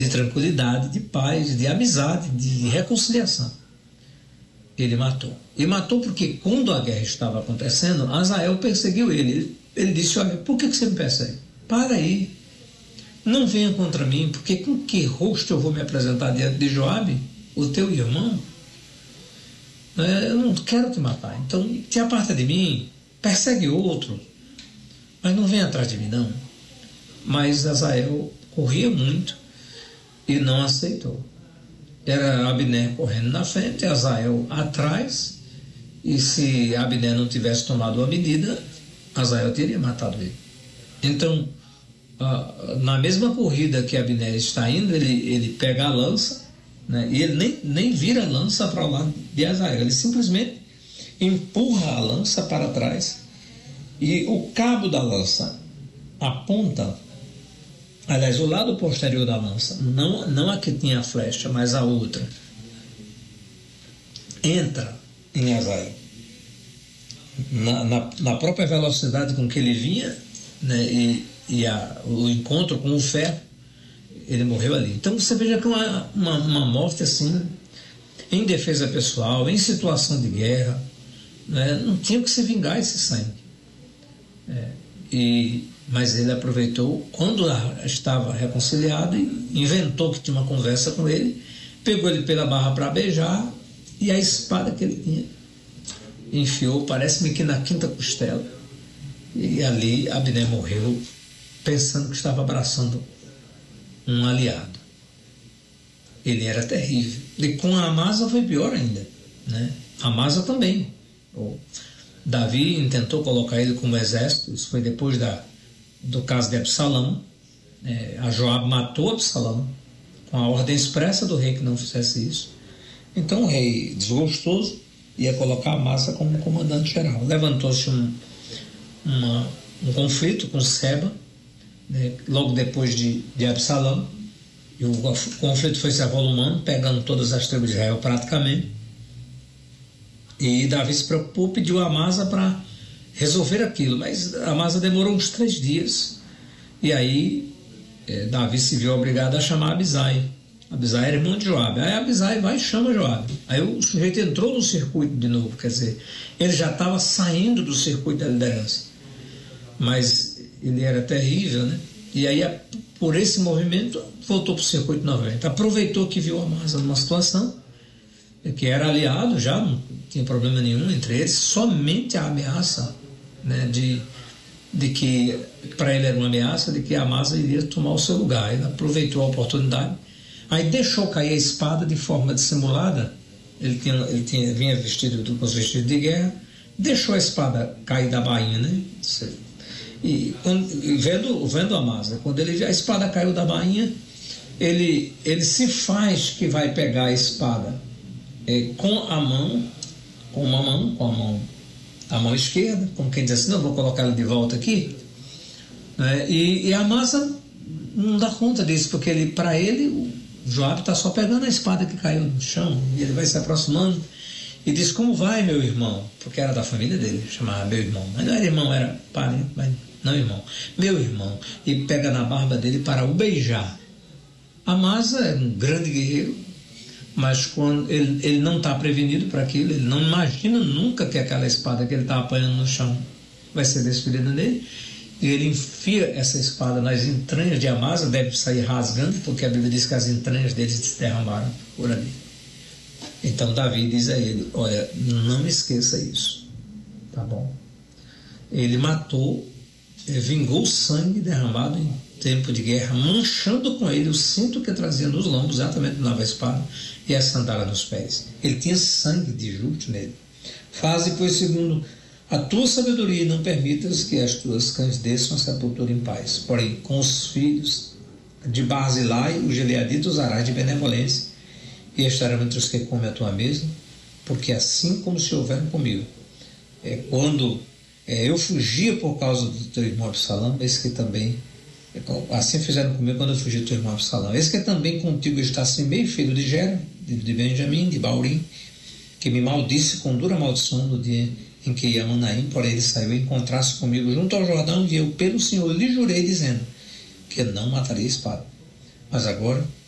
de tranquilidade, de paz, de amizade, de reconciliação. Ele matou. E matou porque quando a guerra estava acontecendo, Azael perseguiu ele. Ele disse: olha, por que você me persegue? Para aí. Não venha contra mim, porque com que rosto eu vou me apresentar diante de Joabe, o teu irmão? Eu não quero te matar. Então, te aparta de mim, persegue outro, mas não vem atrás de mim, não. Mas Azael corria muito e não aceitou. Era Abner correndo na frente, Azael atrás, e se Abner não tivesse tomado uma medida, Azael teria matado ele. Então, na mesma corrida que Abner está indo, ele pega a lança, né, e ele nem vira a lança para o lado de Azael, ele simplesmente empurra a lança para trás, e o cabo da lança aponta, aliás, o lado posterior da lança, não a que tinha a flecha, mas a outra, entra em Azael. Na própria velocidade com que ele vinha, né, o encontro com o ferro, ele morreu ali. Então você veja que uma morte assim, em defesa pessoal, em situação de guerra, né, não tinha que se vingar esse sangue. Mas ele aproveitou, quando estava reconciliado, e inventou que tinha uma conversa com ele, pegou ele pela barra para beijar, e a espada que ele tinha enfiou, parece-me que na quinta costela, e ali Abner morreu, pensando que estava abraçando um aliado. Ele era terrível. E com a Amasa foi pior ainda, né? A Amasa também. Davi intentou colocar ele como exército, isso foi depois do caso de Absalão. A Joabe matou Absalão com a ordem expressa do rei que não fizesse isso. Então o rei, desgostoso, ia colocar Amasa como comandante geral. Levantou-se um conflito com Seba, né, logo depois de Absalão, e o conflito foi se avolumando, pegando todas as tribos de Israel praticamente, e Davi se preocupou, pediu a Amasa para resolver aquilo, mas a Amasa demorou uns 3 dias, e aí Davi se viu obrigado a chamar Abisai. Abisai era irmão de Joabe. Aí Abisai vai e chama Joabe. Aí o sujeito entrou no circuito de novo, quer dizer, ele já estava saindo do circuito da liderança, mas ele era terrível, né? E aí, por esse movimento, voltou para o circuito novamente. Aproveitou que viu a Amasa numa situação que era aliado, já não tinha problema nenhum entre eles, somente a ameaça, né, de que, para ele era uma ameaça de que a Amasa iria tomar o seu lugar. Ele aproveitou a oportunidade, aí deixou cair a espada de forma dissimulada. Ele vinha vestido com os vestidos de guerra, deixou a espada cair da bainha, né? E vendo a Amasa, quando ele vê a espada caiu da bainha, ele se faz que vai pegar a espada com a mão esquerda, como quem diz assim, não, vou colocar ela de volta aqui, né? E a Amasa não dá conta disso, porque para ele o Joabe está só pegando a espada que caiu no chão, e ele vai se aproximando e diz: como vai, meu irmão? Porque era da família dele, chamava meu irmão, mas não era irmão, era parente, mas não irmão, meu irmão, e pega na barba dele para o beijar. Amasa é um grande guerreiro, mas quando ele não está prevenido para aquilo, ele não imagina nunca que aquela espada que ele está apanhando no chão vai ser desferida nele, e ele enfia essa espada nas entranhas de Amasa, deve sair rasgando, porque a Bíblia diz que as entranhas dele se derramaram por ali. Então Davi diz a ele: olha, não esqueça isso, tá bom? Ele matou, vingou o sangue derramado em tempo de guerra, manchando com ele o cinto que trazia nos lombos, exatamente onde dava a espada, e a sandália nos pés. Ele tinha sangue de justo nele. Faze, pois, segundo a tua sabedoria, e não permitas que as tuas cães desçam a sepultura em paz. Porém, com os filhos de Barzilai, os gileaditas, usarás de benevolência, e estarão entre os que comem a tua mesa, porque assim como se houveram comigo, quando eu fugia por causa do teu irmão Absalão, esse que também, assim fizeram comigo quando eu fugi do teu irmão Absalão, esse que também contigo está assim meio filho de Gera, de Benjamim, de Baurim, que me maldisse com dura maldição no dia em que ia a Manaim, porém ele saiu e encontrasse comigo junto ao Jordão, e eu pelo Senhor lhe jurei, dizendo que não mataria a espada. Mas agora